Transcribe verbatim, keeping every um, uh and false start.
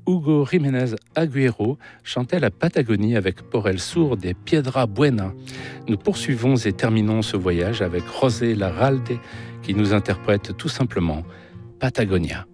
Hugo Jiménez Agüero chantait la Patagonie avec Por el sur de Piedra Buena. Nous poursuivons et terminons ce voyage avec José Larralde qui nous interprète tout simplement Patagonia.